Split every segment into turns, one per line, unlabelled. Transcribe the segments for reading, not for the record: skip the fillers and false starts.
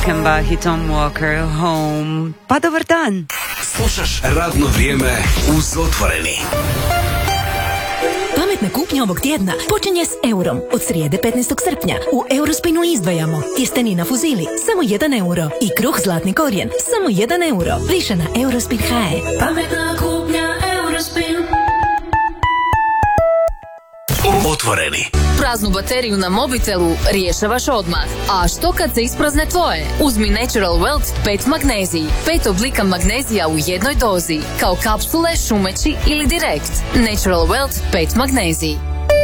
Kemba i Tom Walker Home. Pa dobar dan.
Slušaš radno vrijeme uz Otvoreni.
Pametna kupnja ovog tjedna počinje s eurom. Od srijede 15. srpnja u Eurospinu izdvajamo tjestenina fuzili samo 1 euro i kruh zlatni korijen samo 1 euro. Više na Eurospin.hr.
Pametna kupnja Eurospin.
Otvoreni.
Praznu bateriju na mobitelu rješavaš odmah. A što kad se isprazne tvoje? Uzmi Natural Wealth 5 magnezij. 5 oblika magnezija u jednoj dozi. Kao kapsule, šumeći ili direkt. Natural Wealth 5 magnezij.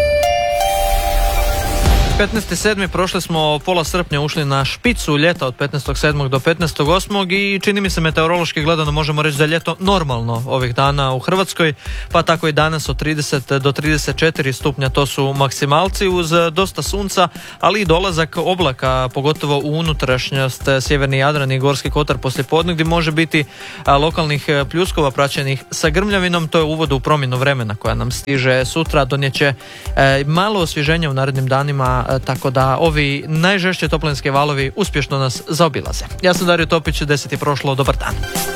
15.7. prošli smo pola srpnja ušli na špicu ljeta od 15.7. do 15.8. i čini mi se meteorološki gledano možemo reći da je ljeto normalno ovih dana u Hrvatskoj, pa tako i danas od 30 do 34 stupnja to su maksimalci uz dosta sunca, ali i dolazak oblaka, pogotovo u unutrašnjost sjeverni Jadran i Gorski kotar poslijepodne gdje može biti lokalnih pljuskova praćenih sa grmljavinom. To je uvod u promjenu vremena koja nam stiže sutra, donijeće malo osvježenja u narednim danima, tako da ovi najžešće toplinske valovi uspješno nas zaobilaze. Ja sam Dario Topić, 10 je prošlo, dobar dan.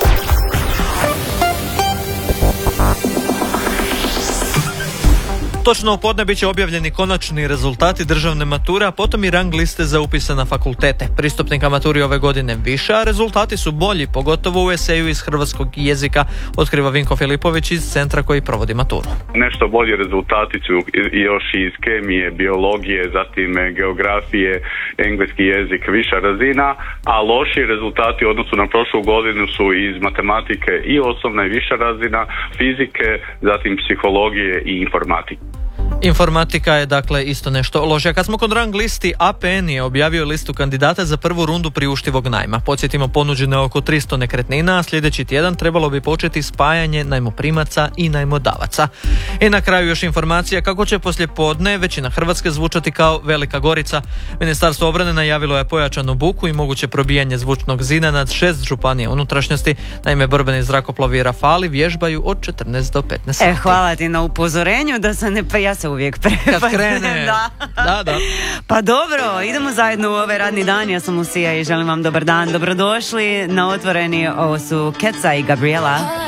Točno u podne bit će objavljeni konačni rezultati državne mature, a potom i rang liste za upise na fakultete. Pristupnika maturi ove godine više, a rezultati su bolji, pogotovo u eseju iz hrvatskog jezika, otkriva Vinko Filipović iz centra koji provodi maturu.
Nešto bolji rezultati su još iz kemije, biologije, zatim geografije, engleski jezik, viša razina, a loši rezultati u odnosu na prošlu godinu su iz matematike i osnovna i viša razina, fizike, zatim psihologije i informatike.
Informatika je dakle isto nešto loše. Kad smo kod rang listi, APN je objavio listu kandidata za prvu rundu priuštivog najma. Podsjetimo, ponuđeno je oko 300 nekretnina, a sljedeći tjedan trebalo bi početi spajanje najmoprimaca i najmodavaca. I na kraju još informacija kako će poslijepodne većina Hrvatske zvučati kao Velika Gorica. Ministarstvo obrane najavilo je pojačanu buku i moguće probijanje zvučnog zida nad 6 županija unutrašnjosti. Naime, borbeni zrakoplovi Rafali vježbaju od 14 do 15 sati.
Hvala ti na upozorenju da se ne... Pa ja se uvijek
kad krene. Da.
Pa dobro, idemo zajedno u ovaj radni dan. Ja sam Lucija i želim vam dobar dan. Dobrodošli na Otvoreni. Ovo su Keca i Gabriela.